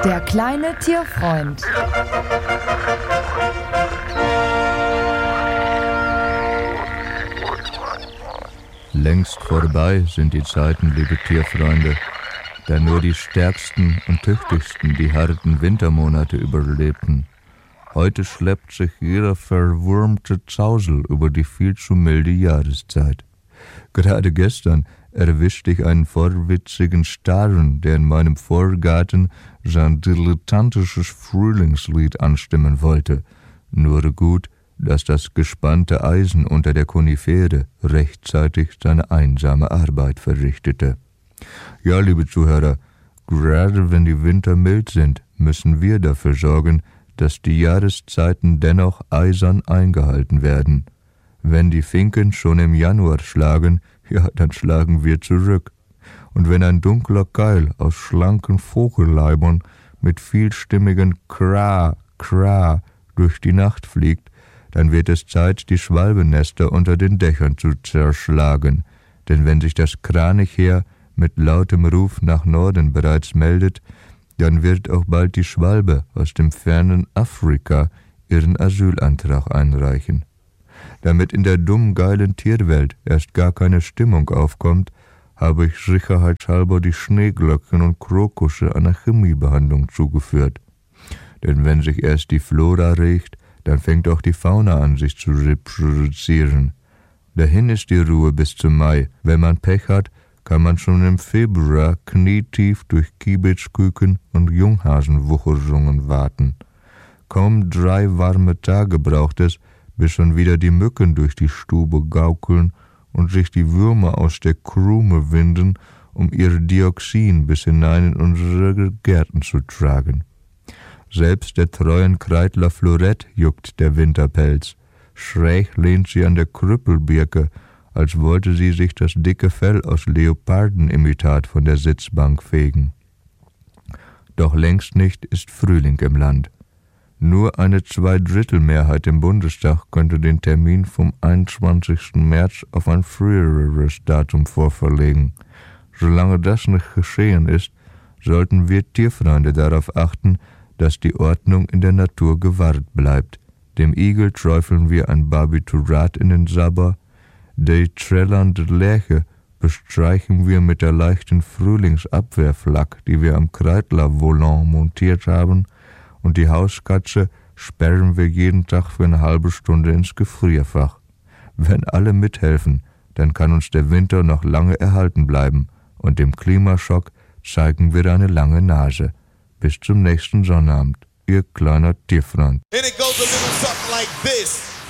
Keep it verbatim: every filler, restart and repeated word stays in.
Der kleine Tierfreund. Längst vorbei sind die Zeiten, liebe Tierfreunde, da nur die stärksten und tüchtigsten die harten Wintermonate überlebten. Heute schleppt sich jeder verwurmte Zausel über die viel zu milde Jahreszeit. Gerade gestern erwischte ich einen vorwitzigen Staren, der in meinem Vorgarten sein dilettantisches Frühlingslied anstimmen wollte. Nur gut, dass das gespannte Eisen unter der Konifere rechtzeitig seine einsame Arbeit verrichtete. Ja, liebe Zuhörer, gerade wenn die Winter mild sind, müssen wir dafür sorgen, dass die Jahreszeiten dennoch eisern eingehalten werden. Wenn die Finken schon im Januar schlagen, ja, dann schlagen wir zurück. Und wenn ein dunkler Keil aus schlanken Vogelleibern mit vielstimmigen Kra, Kra durch die Nacht fliegt, dann wird es Zeit, die Schwalbennester unter den Dächern zu zerschlagen. Denn wenn sich das Kranichheer mit lautem Ruf nach Norden bereits meldet, dann wird auch bald die Schwalbe aus dem fernen Afrika ihren Asylantrag einreichen. Damit in der dummen, geilen Tierwelt erst gar keine Stimmung aufkommt, habe ich sicherheitshalber die Schneeglöckchen und Krokusse einer Chemiebehandlung zugeführt. Denn wenn sich erst die Flora regt, dann fängt auch die Fauna an, sich zu reproduzieren. Dahin ist die Ruhe bis zum Mai. Wenn man Pech hat, kann man schon im Februar knietief durch Kiebitzküken und Junghasenwuchersungen warten. Kaum drei warme Tage braucht es, bis schon wieder die Mücken durch die Stube gaukeln und sich die Würmer aus der Krume winden, um ihr Dioxin bis hinein in unsere Gärten zu tragen. Selbst der treuen Kreidler Florette juckt der Winterpelz. Schräg lehnt sie an der Krüppelbirke, als wollte sie sich das dicke Fell aus Leopardenimitat von der Sitzbank fegen. Doch längst nicht ist Frühling im Land. Nur eine Zweidrittelmehrheit im Bundestag könnte den Termin vom einundzwanzigsten März auf ein früheres Datum vorverlegen. Solange das nicht geschehen ist, sollten wir Tierfreunde darauf achten, dass die Ordnung in der Natur gewahrt bleibt. Dem Igel träufeln wir ein Barbiturat in den Sabber, die trällernde Lerche bestreichen wir mit der leichten Frühlingsabwehrflak, die wir am Kreidler-Volant montiert haben, und die Hauskatze sperren wir jeden Tag für eine halbe Stunde ins Gefrierfach. Wenn alle mithelfen, dann kann uns der Winter noch lange erhalten bleiben und dem Klimaschock zeigen wir eine lange Nase. Bis zum nächsten Sonnabend, Ihr kleiner Tierfreund. And it goes a little something like this.